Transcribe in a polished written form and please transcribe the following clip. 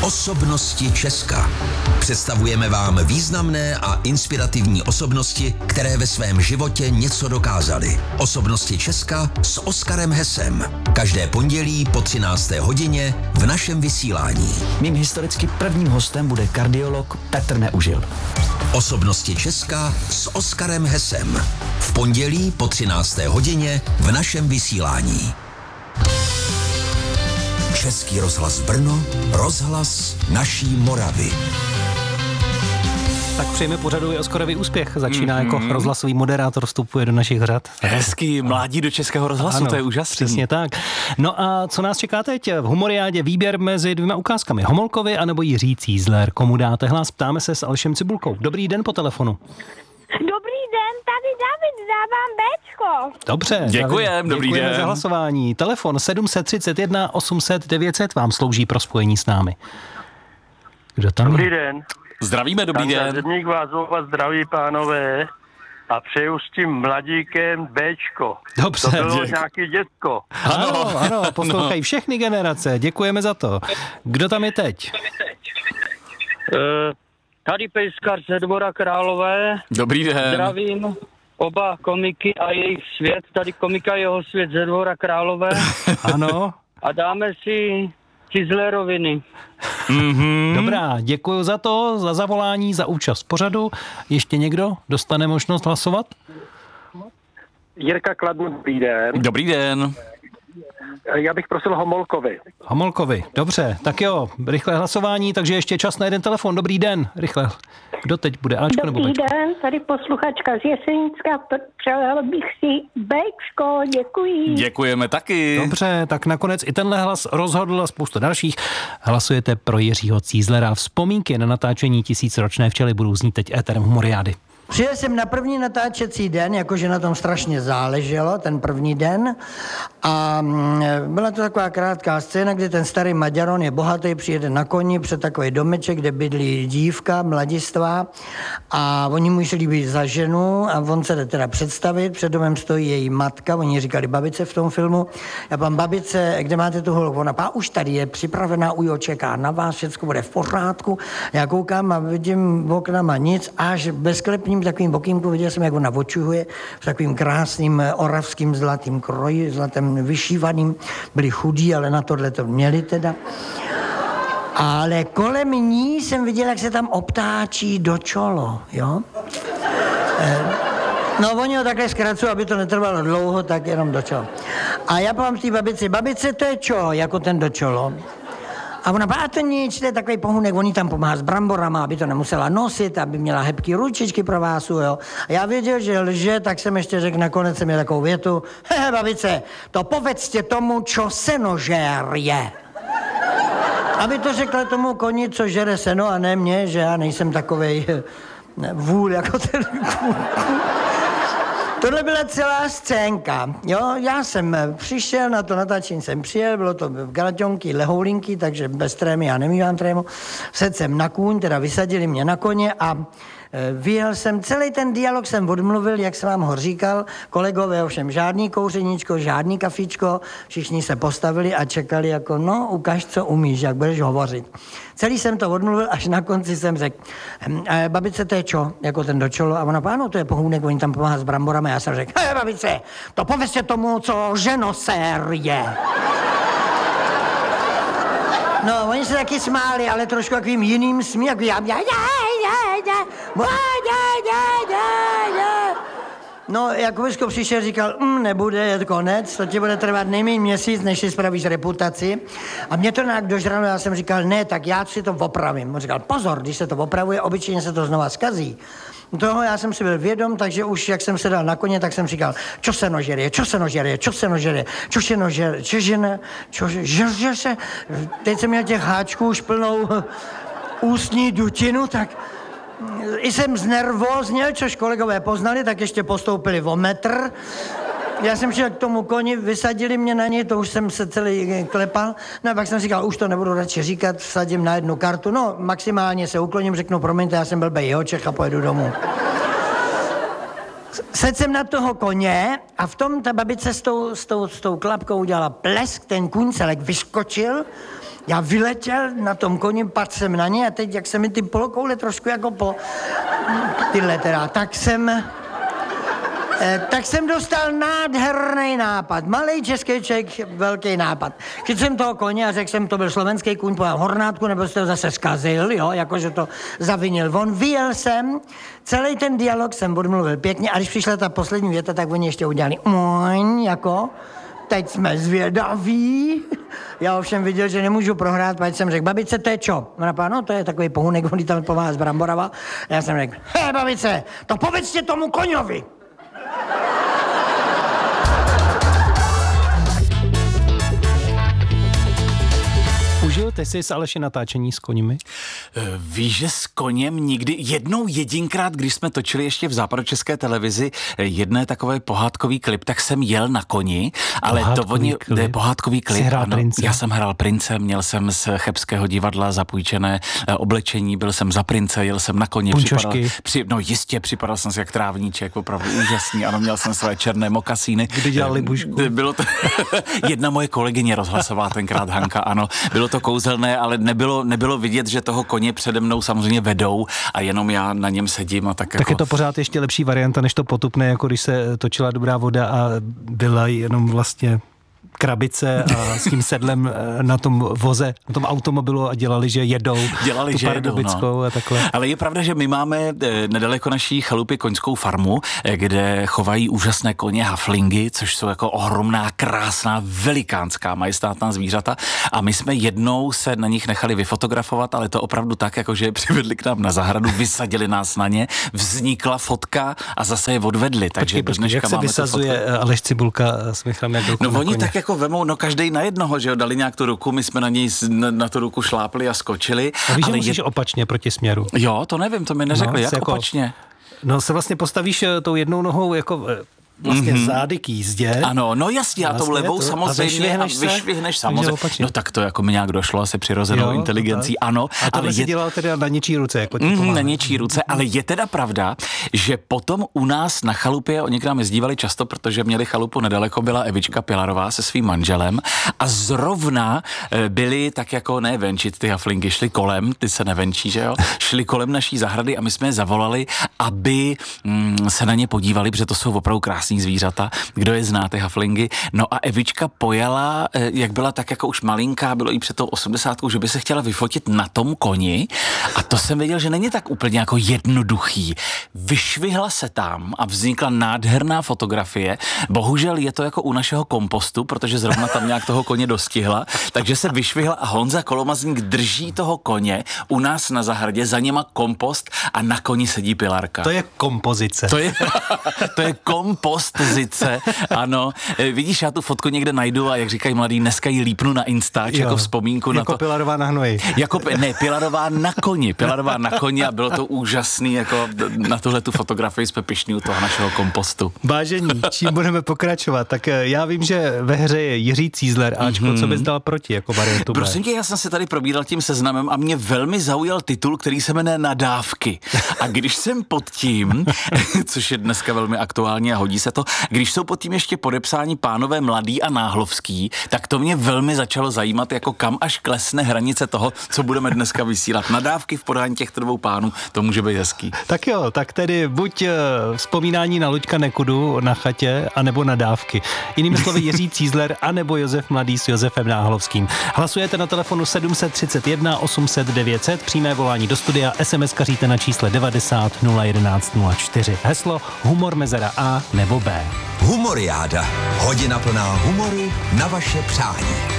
Osobnosti Česka. Představujeme vám významné a inspirativní osobnosti, které ve svém životě něco dokázaly. Osobnosti Česka s Oskarem Hesem. Každé pondělí po 13. hodině v našem vysílání. Mým historicky prvním hostem bude kardiolog Petr Neužil. Osobnosti Česka s Oskarem Hesem. V pondělí po 13. hodině v našem vysílání. Český rozhlas Brno, rozhlas naší Moravy. Tak přejeme pořadu Oskarovi úspěch. Začíná jako rozhlasový moderátor, vstupuje do našich řad. Hezký, mládí do Českého rozhlasu, ano, to je úžasný. Přesně tak. No a co nás čeká teď? V Humoriádě výběr mezi dvěma ukázkami. Homolkovi anebo Jiří Cízler. Komu dáte hlas? Ptáme se s Alešem Cibulkou. Dobrý den po telefonu. Dobrý den, tady David, dávám Bčko. Dobře. Děkujeme, dobrý den. za hlasování. Telefon 731 800 900 vám slouží pro spojení s námi. Kdo tam Dobrý je? den. Zdravíme, dobrý den. Zemník vás znova zdraví, pánové, a přeju s tím mladíkem Bčko. Dobře. To bylo nějaký dětko. Ano, poslouchají všechny generace. Děkujeme za to. Kdo tam je teď? Tady Pejskar ze Dvora Králové. Dobrý den. Zdravím oba komiky a jejich svět. Tady komika jeho svět ze Dvora Králové. Ano. A dáme si Cizleroviny. Dobrá, děkuji za to, za zavolání, za účast v pořadu. Ještě někdo dostane možnost hlasovat? Jirka Kladno, dobrý den. Dobrý den. Já bych prosil Homolkovi. Homolkovi, dobře, tak jo, rychlé hlasování, takže ještě čas na jeden telefon. Dobrý den, rychle. Kdo teď bude, Ačko nebo Dobrý Bčko? den, tady posluchačka z Jesenicka, přála bych si Bčko, děkuji. Děkujeme taky. Dobře, tak nakonec i tenhle hlas rozhodl a spousta dalších. Hlasujete pro Jiřího Cízlera. Vzpomínky na natáčení Tisícročné včely budou znít teď éterem Humoriády. Přijel jsem na první natáčecí den, jakože na tom strašně záleželo, ten první den. A byla to taková krátká scéna, kdy ten starý Maďaron je bohatý, přijede na koni před takový domeček, kde bydlí dívka, mladistvá. A oni mu šli být za ženu a on se jde teda představit. Před domem stojí její matka, oni říkali babice v tom filmu. Já pán babice, kde máte tu holku? Ona už tady je připravená, už čeká na vás, všechno bude v pořádku. Já koukám a vidím v oknama nic, až ve sklepním takovým okýmku viděl jsem, jak ona očuhuje v takovým krásným oravským zlatým kroji, zlatým vyšívaným. Byli chudí, ale na tohle to měli teda. Ale kolem ní jsem viděl, jak se tam obtáčí do čolo, jo? No, oni ho takhle zkracují, aby to netrvalo dlouho, tak jenom do čolo. A já povím té babice, to je čo, jako ten do čolo? A ona to nic, to je takový pohunek, oni tam pomáhá s bramborama, aby to nemusela nosit, aby měla hebký ručičky pro vás, jo. A já věděl, že lže, tak jsem ještě řekl, nakonec jsem měl takovou větu, babice, to povedzte tomu, čo senožér je. Aby to řekla tomu koni, co žere seno, a ne mě, že já nejsem takovej vůl jako ten kůl. Tohle byla celá scénka, jo, já jsem přišel, na to natáčení jsem přijel, bylo to v galaťonky, lehoulinky, takže bez trémy, já nemývám trému, sedl jsem na kůň, teda vysadili mě na koně a vyjel jsem, celý ten dialog jsem odmluvil, jak jsem vám ho říkal, kolegové ovšem žádný kouřeníčko, žádný kafičko, všichni se postavili a čekali jako, no, ukaž, co umíš, jak budeš hovořit. Celý jsem to odmluvil, až na konci jsem řekl, babice, to je čo, jako ten do čolo, a ona, ano, to je pohůnek, oni tam pomáhá s bramborami, a já jsem řekl, babice, to povězte tomu, co ženosér je. No, oni se taky smáli, ale trošku takovým jiným smím, jako No, Jakubisko přišel, říkal, nebude, je to konec, to ti bude trvat nejméně měsíc, než si spravíš reputaci. A mě to nějak dožralo, já jsem říkal, ne, tak já si to opravím. On říkal, pozor, když se to opravuje, obyčejně se to znova zkazí. Toho já jsem si byl vědom, takže už jak jsem se dal na koně, tak jsem říkal, čo se nožerie, teď jsem měl těch háčků už plnou ústní dutinu, tak i jsem znervózněl, což kolegové poznali, tak ještě postoupili o metr. Já jsem šel k tomu koni, vysadili mě na něj, to už jsem se celý klepal. No a pak jsem říkal, už to nebudu radši říkat, vsadím na jednu kartu. No, maximálně se ukloním, řeknu, promiňte, já jsem blbej Jihočech a pojedu domů. Sedl jsem na toho koně a v tom ta babice s tou klapkou udělala plesk, ten kůň celek vyskočil Já vyletěl na tom koni, padl jsem na ně a teď, jak se mi ty polokoule trošku jako po... Tyhle teda, tak jsem dostal nádherný nápad. Malej český člověk, velký nápad. Chytil jsem toho koně a řekl jsem, to byl slovenský kůň po hornátku, nebo jste ho zase zkazil, jo, jakože to zavinil. On vyjel jsem, celý ten dialog jsem odmluvil pěkně a když přišla ta poslední věta, tak oni ještě udělali jako... Teď jsme zvědaví. Já ovšem viděl, že nemůžu prohrát, pak jsem řekl, babice, to je čo? Ona říká, no to je takový pohunek, on tam pomáhá z bramborava. A já jsem řekl, babice, to povedzte tomu koňovi. Užijete si s Aleši natáčení s koněmi? Víš, že s koněm nikdy, jedinkrát, když jsme točili ještě v západočeské televizi jedné takové pohádkový klip, tak jsem jel na koni, ale pohádkový klip, ano, já jsem hrál prince, měl jsem z Chebského divadla zapůjčené oblečení, byl jsem za prince, jel jsem na koni, připadal jsem si jak trávníček, opravdu úžasný, ano, měl jsem své černé mokasíny. Kdy dělal libušku? Bylo to jedna moje kolegyně rozhlasová tenkrát, Hanka, ano, bylo to kouzelné, ale nebylo vidět, že toho koně přede mnou samozřejmě vedou a jenom já na něm sedím a tak je to pořád ještě lepší varianta, než to potupné, jako když se točila Dobrá voda a byla jenom vlastně krabice a s tím sedlem na tom voze, na tom automobilu a dělali, že jedou. No. A takhle. Ale je pravda, že my máme nedaleko naší chalupy koňskou farmu, kde chovají úžasné koně haflingy, což jsou jako ohromná, krásná, velikánská, majestátná zvířata a my jsme jednou se na nich nechali vyfotografovat, ale to opravdu tak, jakože je přivedli k nám na zahradu, vysadili nás na ně, vznikla fotka a zase je odvedli. Takže počkej, jak se vysazuje Aleš Cibulka s Michalem Jagelkou na oni koně? Tak jako vemou, každej na jednoho, že jo, dali nějak tu ruku, my jsme na něj na tu ruku šlápli a skočili. A víš, že musíš opačně proti směru. Jo, to nevím, to mi neřekli, jak opačně? No se vlastně postavíš tou jednou nohou jako... vlastně zády k jízdě. Ano, no jasně, a tou levou samozřejmě a vyšvihneš samozřejmě. No tak to jako mi nějak došlo asi přirozenou inteligencí, ano. A tohle si dělal teda na něčí ruce, jako na něčí ruce, ale je teda pravda, že potom u nás na chalupě, oni k nám jezdívali často, protože měli chalupu nedaleko, byla Evička Pilarová se svým manželem a zrovna byli tak jako nevenčit, ty haflingy šli kolem, ty se nevenčí, že jo, šli kolem naší zahrady a my jsme je zavolali, aby se na ně podívali, protože to jsou opravdu krásné zvířata, kdo je zná, ty haflingy. No a Evička pojala, jak byla tak jako už malinká, bylo jí před tou 80, že by se chtěla vyfotit na tom koni a to jsem věděl, že není tak úplně jako jednoduchý. Vyšvihla se tam a vznikla nádherná fotografie. Bohužel je to jako u našeho kompostu, protože zrovna tam nějak toho koně dostihla, takže se vyšvihla a Honza Kolomazník drží toho koně u nás na zahradě, za něma kompost a na koni sedí Pilarka. To je kompozice. To je kompozice, ano. Vidíš, já tu fotku někde najdu a jak říkají mladí, dneska ji lípnu na Instač, jako vzpomínku na to. Jako Pilarová na hnoji. Pilarová na koni a bylo to úžasný, jako na tuhle tu fotografii jsme pyšní u toho našeho kompostu. Vážení, čím budeme pokračovat? Tak já vím, že ve hře je Jiří Cízler, Ačko, co bys dal proti jako variantu B? Prosím tě, já jsem se tady probíral tím seznamem a mě velmi zaujal titul, který se jmenuje Nadávky. A když jsem pod tím, což je dneska velmi aktuální a hodí se to, když jsou pod tím ještě podepsáni pánové Mladý a Náhlovský, tak to mě velmi začalo zajímat, jako kam až klesne hranice toho, co budeme dneska vysílat. Nadávky v podání těchto dvou pánů, to může být hezký. Tak jo, tak tedy buď vzpomínání na Luďka Nekudu na chatě, anebo nadávky. Jinými slovy Jiří Cízler, anebo Josef Mladý s Josefem Náhlovským. Hlasujete na telefonu 731 800 900, přímé volání do studia, SMS kaříte na čísle 90 011 04. Heslo humor mezera A nebo B. Humoriáda. Hodina plná humoru na vaše přání.